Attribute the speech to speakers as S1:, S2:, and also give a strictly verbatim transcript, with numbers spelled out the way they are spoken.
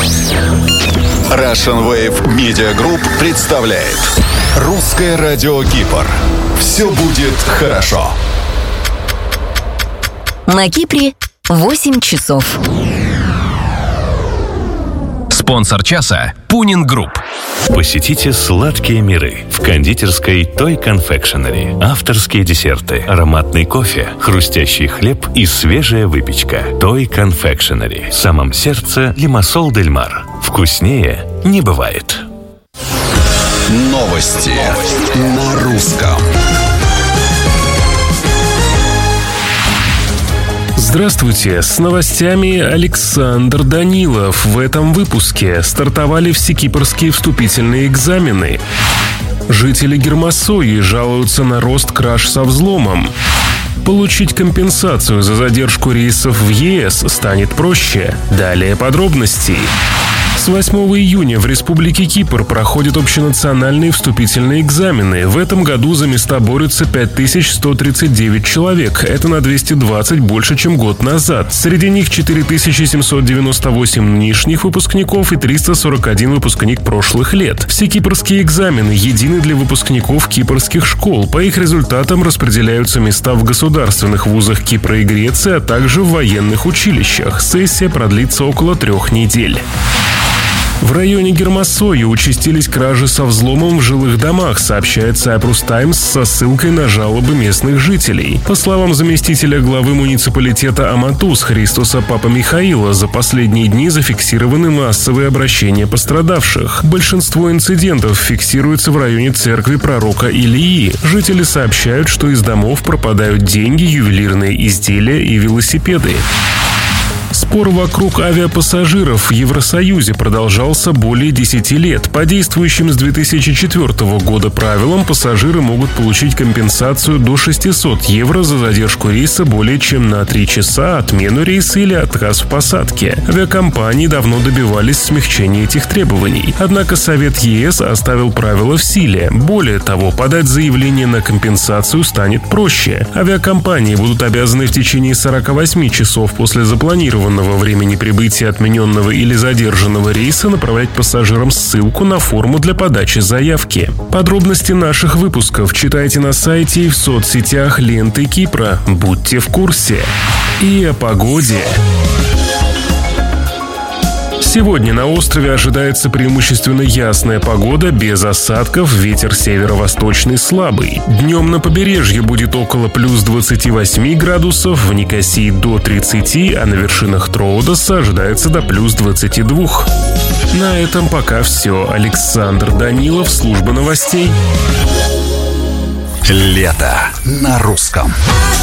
S1: Russian Wave Media Group представляет Русское радио Кипр. Все будет хорошо.
S2: На Кипре восемь часов.
S3: Спонсор часа – Пунин Групп.
S4: Посетите сладкие миры в кондитерской Той Confectionery. Авторские десерты, ароматный кофе, хрустящий хлеб и свежая выпечка. Той Confectionery. В самом сердце Лимассол дель Мар. Вкуснее не бывает.
S1: Новости на русском.
S5: Здравствуйте, с новостями Александр Данилов. В этом выпуске стартовали всекипрские вступительные экзамены. Жители Гермосои жалуются на рост краж со взломом. Получить компенсацию за задержку рейсов в ЕС станет проще. Далее подробности. С восьмого июня в Республике Кипр проходят общенациональные вступительные экзамены. В этом году за места борются пять тысяч сто тридцать девять человек. Это на двести двадцать больше, чем год назад. Среди них четыре тысячи семьсот девяносто восемь нынешних выпускников и триста сорок один выпускник прошлых лет. Все кипрские экзамены едины для выпускников кипрских школ. По их результатам распределяются места в государственных вузах Кипра и Греции, а также в военных училищах. Сессия продлится около трех недель. В районе Гермосои участились кражи со взломом в жилых домах, сообщает Cyprus Times со ссылкой на жалобы местных жителей. По словам заместителя главы муниципалитета Аматус Христоса Папамихаила, за последние дни зафиксированы массовые обращения пострадавших. Большинство инцидентов фиксируется в районе церкви пророка Илии. Жители сообщают, что из домов пропадают деньги, ювелирные изделия и велосипеды. Спор вокруг авиапассажиров в Евросоюзе продолжался более десяти лет. По действующим с две тысячи четвёртого года правилам пассажиры могут получить компенсацию до шестисот евро за задержку рейса более чем на три часа, отмену рейса или отказ в посадке. Авиакомпании давно добивались смягчения этих требований. Однако Совет ЕС оставил правила в силе. Более того, подать заявление на компенсацию станет проще. Авиакомпании будут обязаны в течение сорока восьми часов после запланированного времени прибытия отмененного или задержанного рейса направлять пассажирам ссылку на форму для подачи заявки. Подробности наших выпусков читайте на сайте и в соцсетях ленты Кипра. Будьте в курсе. И о погоде. Сегодня на острове ожидается преимущественно ясная погода, без осадков, ветер северо-восточный слабый. Днем на побережье будет около плюс двадцати восьми градусов, в Никосии до тридцати, а на вершинах Троодоса ожидается до плюс двадцати двух. На этом пока все. Александр Данилов, служба новостей.
S1: Лето на русском.